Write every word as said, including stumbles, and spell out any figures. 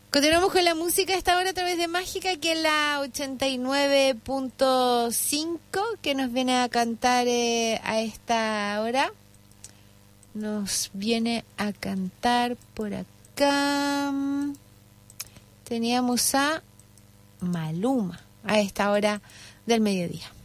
Continuamos con la música a esta hora a través de Mágica, que es la ochenta y nueve punto cinco, que nos viene a cantar eh, a esta hora. Nos viene a cantar por acá. Teníamos a Maluma a esta hora del mediodía.